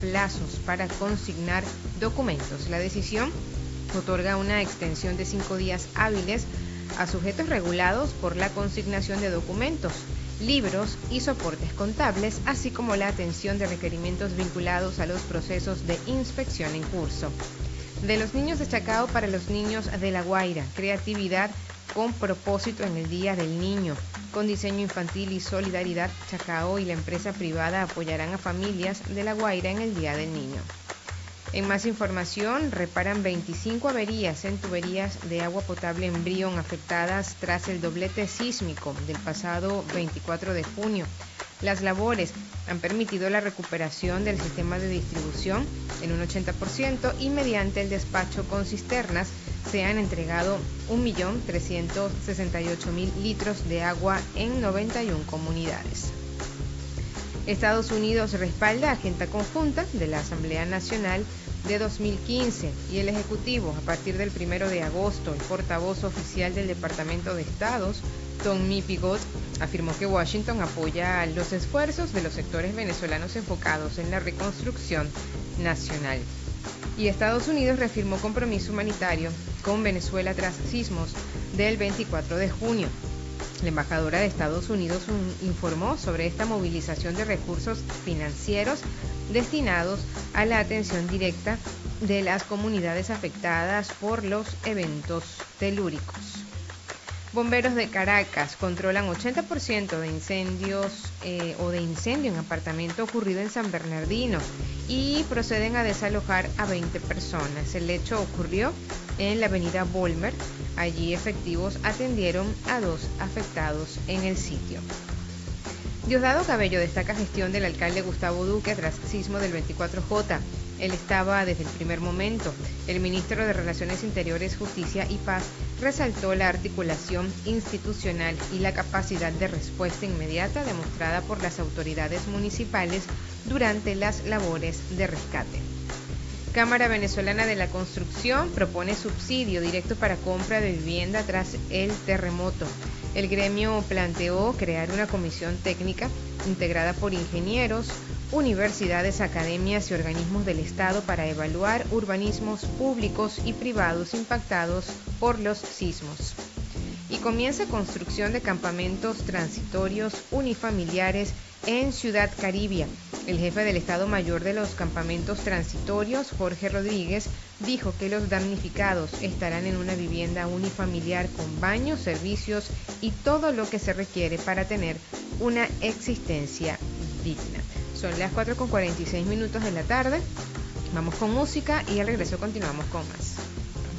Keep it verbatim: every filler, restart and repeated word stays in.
plazos para consignar documentos. La decisión otorga una extensión de cinco días hábiles a sujetos regulados por la consignación de documentos, libros y soportes contables, así como la atención de requerimientos vinculados a los procesos de inspección en curso. De los niños de Chacao para los niños de La Guaira, creatividad con propósito en el Día del Niño. Con diseño infantil y solidaridad, Chacao y la empresa privada apoyarán a familias de La Guaira en el Día del Niño. En más información, reparan veinticinco averías en tuberías de agua potable en Brión afectadas tras el doblete sísmico del pasado veinticuatro de junio. Las labores han permitido la recuperación del sistema de distribución en un ochenta por ciento y mediante el despacho con cisternas se han entregado un millón trescientos sesenta y ocho mil litros de agua en noventa y una comunidades. Estados Unidos respalda agenda conjunta de la Asamblea Nacional de dos mil quince y el Ejecutivo, a partir del primero de agosto, el portavoz oficial del Departamento de Estados, Tommy Pigot, afirmó que Washington apoya los esfuerzos de los sectores venezolanos enfocados en la reconstrucción nacional. Y Estados Unidos reafirmó compromiso humanitario con Venezuela tras sismos del veinticuatro de junio. La embajadora de Estados Unidos informó sobre esta movilización de recursos financieros destinados a la atención directa de las comunidades afectadas por los eventos telúricos. Bomberos de Caracas controlan ochenta por ciento de incendios eh, o de incendio en apartamento ocurrido en San Bernardino y proceden a desalojar a veinte personas. El hecho ocurrió en la avenida Bolmer. Allí efectivos atendieron a dos afectados en el sitio. Diosdado Cabello destaca gestión del alcalde Gustavo Duque tras sismo del veinticuatro J. Él estaba desde el primer momento. El ministro de Relaciones Interiores, Justicia y Paz resaltó la articulación institucional y la capacidad de respuesta inmediata demostrada por las autoridades municipales durante las labores de rescate. Cámara Venezolana de la Construcción propone subsidio directo para compra de vivienda tras el terremoto. El gremio planteó crear una comisión técnica integrada por ingenieros, universidades, academias y organismos del Estado para evaluar urbanismos públicos y privados impactados por los sismos. Y comienza construcción de campamentos transitorios unifamiliares en Ciudad Caribia. El jefe del Estado Mayor de los Campamentos Transitorios, Jorge Rodríguez, dijo que los damnificados estarán en una vivienda unifamiliar con baños, servicios y todo lo que se requiere para tener una existencia digna. Son las cuatro con cuarenta y seis minutos de la tarde. Vamos con música y al regreso continuamos con más.